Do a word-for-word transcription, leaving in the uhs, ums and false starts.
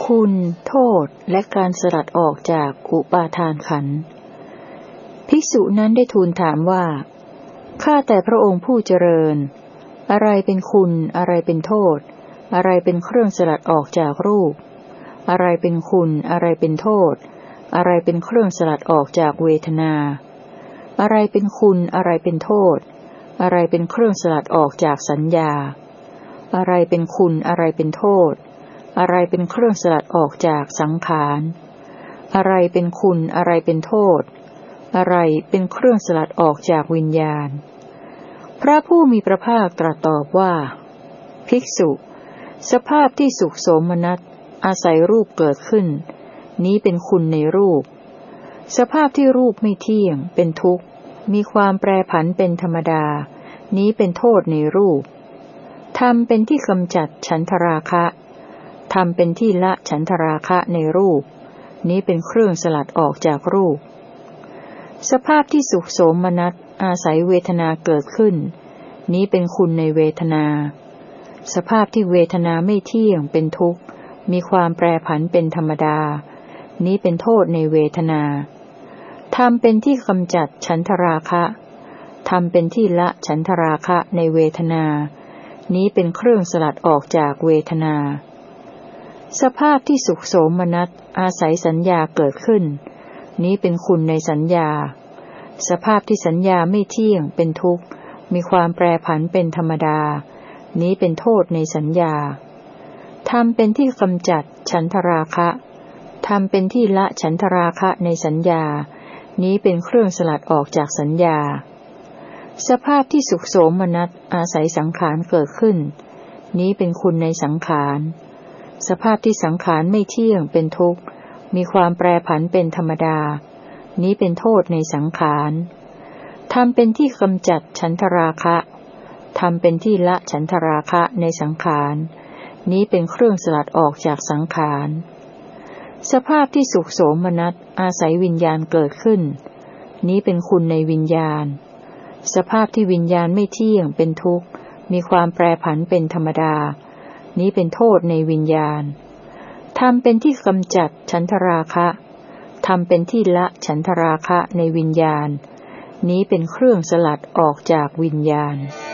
คุณโทษและการสลัดออกจากอุปาทานขันธ์ภิกษุนั้นได้ทูลถามว่าข้าแต่พระองค์ผู้เจริญอะไรเป็นคุณอะไรเป็นโทษอะไรเป็นเครื่องสลัดออกจากรูปอะไรเป็นคุณอะไรเป็นโทษอะไรเป็นเครื่องสลัดออกจากเวทนาอะไรเป็นคุณอะไรเป็นโทษอะไรเป็นเครื่องสลัดออกจากสัญญาอะไรเป็นคุณอะไรเป็นโทษอะไรเป็นเครื่องสลัดออกจากสังขารอะไรเป็นคุณอะไรเป็นโทษอะไรเป็นเครื่องสลัดออกจากวิญญาณพระผู้มีพระภาคตรัสตอบว่าภิกษุสภาพที่สุขโสมนัสอาศัยรูปเกิดขึ้นนี้เป็นคุณในรูปสภาพที่รูปไม่เที่ยงเป็นทุกข์มีความแปรผันเป็นธรรมดานี้เป็นโทษในรูปธรรมเป็นที่กำจัดฉันทราคะธรรมเป็นที่ละฉันทราคะในรูปนี้เป็นเครื่องสลัดออกจากรูปสภาพที่สุขโสมนัสอาศัยเวทนาเกิดขึ้นนี้เป็นคุณในเวทนาสภาพที่เวทนาไม่เที่ยงเป็นทุกข์มีความแปรผันเป็นธรรมดานี้เป็นโทษในเวทนาธรรมเป็นที่กำจัดฉันทราคะธรรมเป็นที่ละฉันทราคะในเวทนานี้เป็นเครื่องสลัดออกจากเวทนาสภาพที่สุขโสมนัสอาศัยสัญญาเกิดขึ้นนี้เป็นคุณในสัญญาสภาพที่สัญญาไม่เที่ยงเป็นทุกข์มีความแปรผันเป็นธรรมดานี้เป็นโทษในสัญญาธรรมเป็นที่กำจัดฉันทราคะธรรมเป็นที่ละฉันทราคะในสัญญานี้เป็นเครื่องสลัดออกจากสัญญาสภาพที่สุขโสมนัสอาศัยสังขารเกิดขึ้นนี้เป็นคุณในสังขารสภาพที่สังขารไม่เที่ยงเป็นทุกข์มีความแปรผันเป็นธรรมดานี้เป็นโทษในสังขารธรรมเป็นที่กำจัดฉันทราคะธรรมเป็นที่ละฉันทราคะในสังขารนี้เป็นเครื่องสลัดออกจากสังขารสภาพที่สุขโสมนัสอาศัยวิญญาณเกิดขึ้นนี้เป็นคุณในวิญญาณสภาพที่วิญญาณไม่เที่ยงเป็นทุกข์มีความแปรผันเป็นธรรมดานี้เป็นโทษในวิญญาณธรรมเป็นที่กำจัดฉันทราคะธรรมเป็นที่ละฉันทราคะในวิญญาณนี้เป็นเครื่องสลัดออกจากวิญญาณ